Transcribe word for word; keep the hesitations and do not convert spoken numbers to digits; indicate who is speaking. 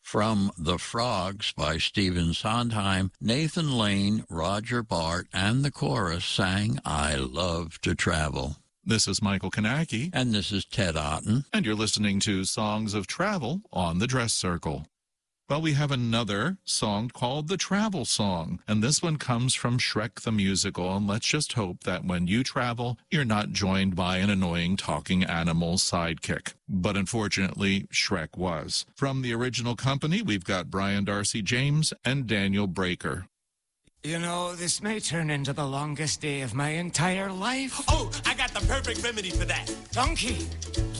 Speaker 1: From The Frogs by Stephen Sondheim, Nathan Lane, Roger Bart, and the chorus sang I Love to Travel.
Speaker 2: This is Michael Kanaki.
Speaker 1: And this is Ted Otten.
Speaker 2: And you're listening to Songs of Travel on the Dress Circle. Well, we have another song called The Travel Song, and this one comes from Shrek the Musical, and let's just hope that when you travel, you're not joined by an annoying talking animal sidekick. But unfortunately, Shrek was. From the original company, we've got Brian Darcy James and Daniel Breaker.
Speaker 3: You know, this may turn into the longest day of my entire life.
Speaker 4: Oh, I got the perfect remedy for that.
Speaker 3: Donkey,